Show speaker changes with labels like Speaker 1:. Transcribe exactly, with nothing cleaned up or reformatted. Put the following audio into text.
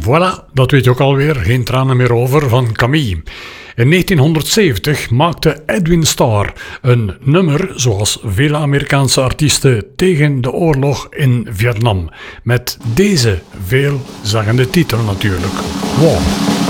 Speaker 1: Voilà, dat weet je ook alweer, geen tranen meer over van Camille. In negentienhonderdzeventig maakte Edwin Starr een nummer, zoals vele Amerikaanse artiesten, tegen de oorlog in Vietnam. Met deze veelzeggende titel natuurlijk, War.